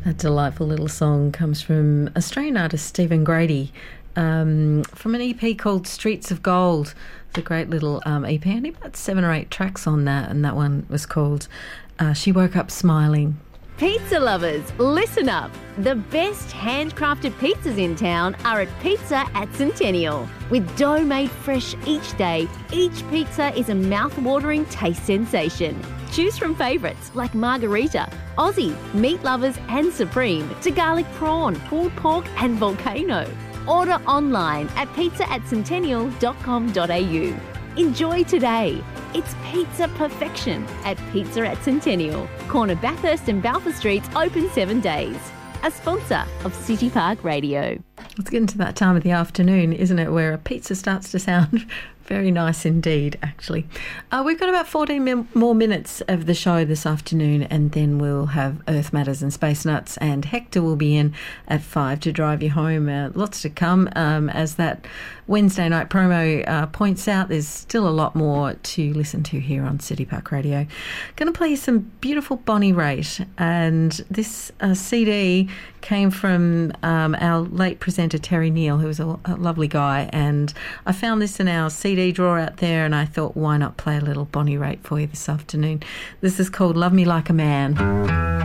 A delightful little song comes from Australian artist Stephen Grady from an EP called Streets of Gold. It's a great little EP, only about 7 or 8 tracks on that, and that one was called She Woke Up Smiling. Pizza lovers, listen up. The best handcrafted pizzas in town are at Pizza at Centennial. With dough made fresh each day, each pizza is a mouth-watering taste sensation. Choose from favourites like Margarita, Aussie, Meat Lovers and Supreme, to garlic prawn, pulled pork and volcano. Order online at pizzaatcentennial.com.au. Enjoy today. It's pizza perfection at Pizza at Centennial. Corner Bathurst and Balfour Streets open 7 days. A sponsor of City Park Radio. It's getting to that time of the afternoon, isn't it, where a pizza starts to sound very nice indeed, actually. We've got about 14 more minutes of the show this afternoon, and then we'll have Earth Matters and Space Nuts, and Hector will be in at 5 to drive you home. Lots to come. As that Wednesday night promo points out, there's still a lot more to listen to here on City Park Radio. Going to play you some beautiful Bonnie Raitt, and this CD came from our late presenter Terry Neal, who was a lovely guy, and I found this in our CD drawer out there, and I thought, why not play a little Bonnie Raitt for you this afternoon. This is called Love Me Like a Man.